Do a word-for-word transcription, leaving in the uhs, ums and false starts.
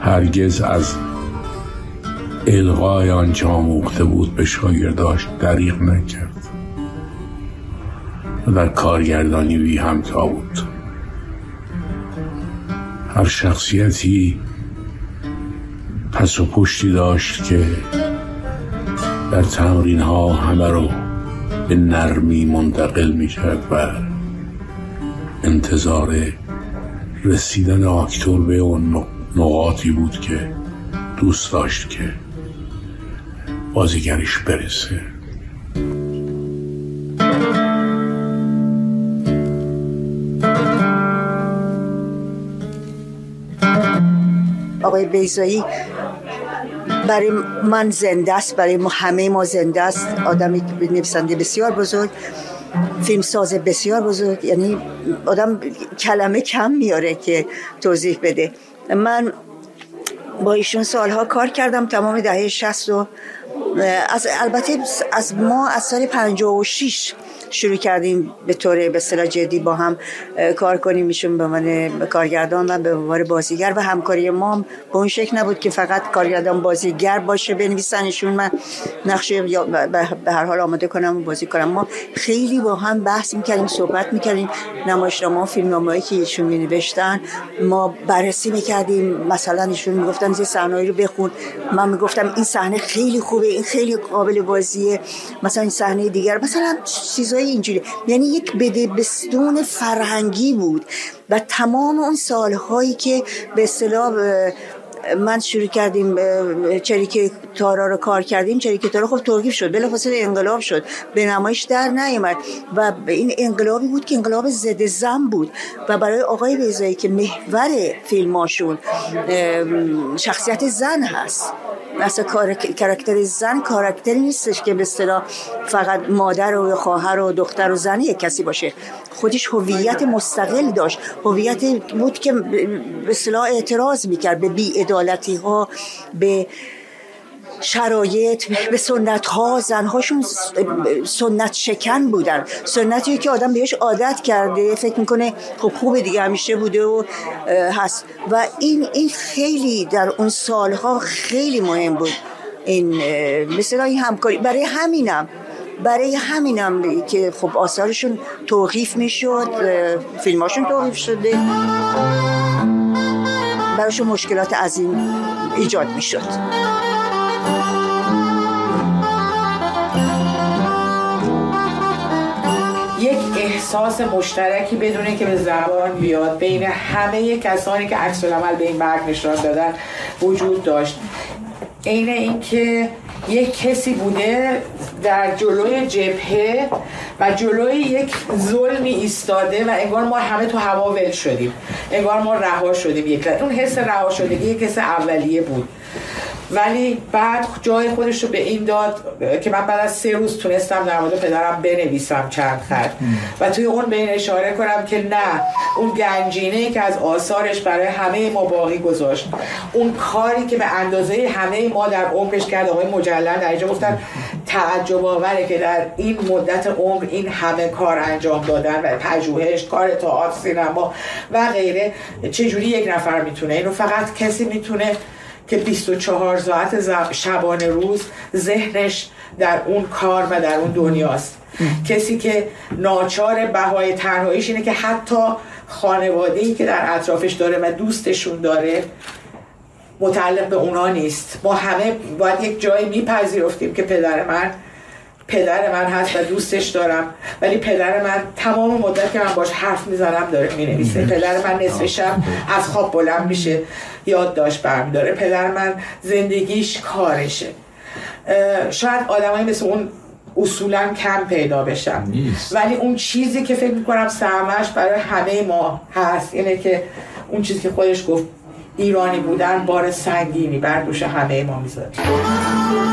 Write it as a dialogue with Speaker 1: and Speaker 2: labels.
Speaker 1: هرگز از الغای آنچه آموخته بود به شاگرداش دریغ نکرد و در کارگردانی بی همتا بود. هر شخصیتی پس و پشتی داشت که در تمرین ها همه رو به نرمی منتقل می کرد و انتظار رسیدن آکتور به اون نقاطی بود که دوست داشت که بازیگریش برسه.
Speaker 2: آقای بیضایی برای من زنده است، برای ما همه ما زنده است. آدمی نویسنده بسیار بزرگ، فیلمساز بسیار بزرگ، یعنی آدم کلمه کم میاره که توضیح بده. من با ایشون سالها کار کردم، تمام دهه شصت و از البته از ما از سال پنجاه و شش شروع کردیم به طور به اصطلاح جدی با هم کار کنیم. ایشون به من کارگردان و به عنوان بازیگر و همکاری ما به اون شکل نبود که فقط کارگردان بازیگر باشه بنویسن ایشون من نقشه یا به هر حال آماده کنم و بازی کنم. ما خیلی با هم بحث می‌کردیم، صحبت می‌کردیم، نمایشنامه و فیلمنامه‌ای که ایشون می‌نوشتن ما بررسی می‌کردیم. مثلا ایشون میگفتن این صحنه‌ای رو بخون، من میگفتم این صحنه خیلی خوبه، این خیلی قابل بازیه، مثلا این صحنه دیگر، مثلا چیزای اینجوری. یعنی یک بدبستون فرهنگی بود و تمام اون سالهایی که به اصطلاح من شروع کردیم چریک تارا رو کار کردیم، چریک تارا خب توقیف شد، بلافاصله انقلاب شد، به نمایش در نیامد و این انقلابی بود که انقلاب ضد زن بود و برای آقای بیضایی که محور فیلماشون شخصیت زن هست، مثلا کاراکتر زن کاراکتری نیستش که به اصطلاح فقط مادر و خواهر و دختر و زنی یک کسی باشه، خودش هویت مستقل داشت، هویت بود که به اصطلاح اعتراض میکرد به بی‌عدالتی ها، به شرایط، به سنت ها. زنهاشون سنت شکن بودن، سنتی که آدم بهش عادت کرده، فکر میکنه خب خوبه دیگه همیشه بوده و هست و این این خیلی در اون سالها خیلی مهم بود. این مثلا این همکاری برای همینم برای همینم که خب آثارشون توقیف میشد، فیلماشون توقیف شده، برایشون مشکلات عظیم ایجاد میشد.
Speaker 3: یک احساس مشترکی بدونه که به زبان بیاد بین همه کسانی که عکس العمل به این مرگ نشان دادن وجود داشت. اینه این که یک کسی بوده در جلوی جبهه و جلوی یک ظلمی ایستاده و انگار ما همه تو هوا ول شدیم، انگار ما رها شدیم. یک اون حس رها شدگی یک حس اولیه بود، ولی بعد جای خودش رو به این داد که من بعد از سه روز تونستم در مورد پدرم بنویسم چند خط و توی اون به این اشاره کنم که نه، اون گنجینه‌ای که از آثارش برای همه ما باقی گذاشت، اون کاری که به اندازه همه ما در عمرش کرد. آقای مجلل در اینجا گفتن تعجب آوره که در این مدت عمر این همه کار انجام دادن و پژوهش، کار تئاتر، سینما و غیره، چجوری یک نفر میتونه اینو؟ فقط کسی میتونه که بیست و چهار ساعت شبانه روز ذهنش در اون کار و در اون دنیاست. کسی که ناچار بهای تنهاییش اینه که حتی خانواده‌ای که در اطرافش داره و دوستشون داره متعلق به اونا نیست. ما همه باید یک جایی میپذیرفتیم که پدر من پدر من هست و دوستش دارم، ولی پدر من تمام مدت که من باش حرف میزنم داره مینویسه. پدر من نصف شب از خواب بلند میشه یادداشت برمی‌داره. پدر من زندگیش کارشه. شاید آدمایی مثل اون اصولا کم پیدا بشن، ولی اون چیزی که فکر میکنم سهمش برای همه ما هست اینه که اون چیزی که خودش گفت ایرانی بودن بار سنگینی بر دوش همه ما میذاره.